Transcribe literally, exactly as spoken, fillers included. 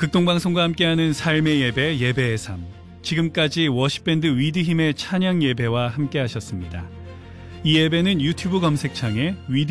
극동방송과 함께하는 삶의 예배, 예배의 삶. 지금까지 워십밴드 위드힘의 찬양 예배와 함께하셨습니다. 이 예배는 유튜브 검색창에 위드